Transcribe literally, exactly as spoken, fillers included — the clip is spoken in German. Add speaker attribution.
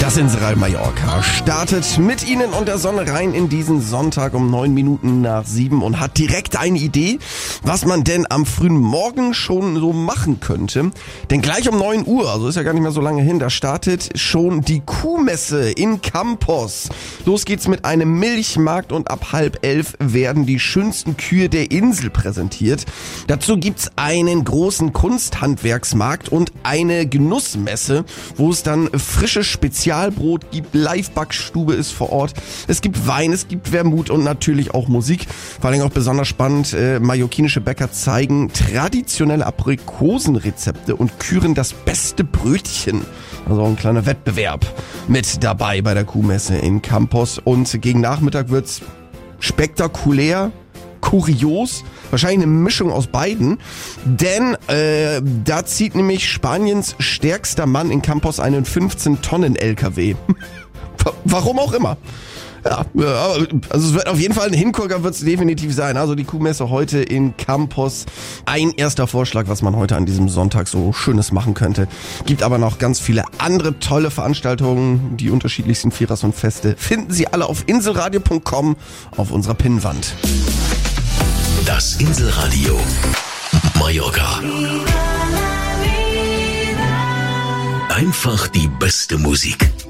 Speaker 1: Das Inselradio Mallorca startet mit Ihnen und der Sonne rein in diesen Sonntag um neun Minuten nach sieben und hat direkt eine Idee, was man denn am frühen Morgen schon so machen könnte. Denn gleich um neun Uhr, also ist ja gar nicht mehr so lange hin, da startet schon die Kuhmesse in Campos. Los geht's mit einem Milchmarkt und ab halb elf werden die schönsten Kühe der Insel präsentiert. Dazu gibt's einen großen Kunsthandwerksmarkt und eine Genussmesse, wo es dann frische Spezialbrot gibt, Live-Backstube ist vor Ort, es gibt Wein, es gibt Wermut und natürlich auch Musik. Vor allem auch besonders spannend, äh, mallorquinische Bäcker zeigen traditionelle Aprikosenrezepte und küren das beste Brötchen. Also auch ein kleiner Wettbewerb mit dabei bei der Kuhmesse in Campos. Und gegen Nachmittag wird's spektakulär, kurios, wahrscheinlich eine Mischung aus beiden, denn äh, da zieht nämlich Spaniens stärkster Mann in Campos einen fünfzehn Tonnen L K W. Warum auch immer. Ja, also es wird auf jeden Fall ein Hingucker, wird es definitiv sein. Also die Kuhmesse heute in Campos. Ein erster Vorschlag, was man heute an diesem Sonntag so Schönes machen könnte. Gibt aber noch ganz viele andere tolle Veranstaltungen. Die unterschiedlichsten Vierers und Feste finden Sie alle auf inselradio punkt com auf unserer Pinnwand.
Speaker 2: Das Inselradio Mallorca. Einfach die beste Musik.